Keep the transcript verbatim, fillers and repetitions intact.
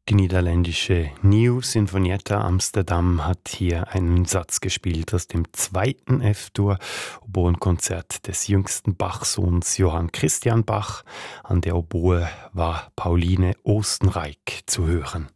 Die niederländische New Sinfonietta Amsterdam hat hier einen Satz gespielt aus dem zweiten F-Dur, Oboenkonzert des jüngsten Bach-Sohns Johann Christian Bach. An der Oboe war Pauline Oostenrijk zu hören.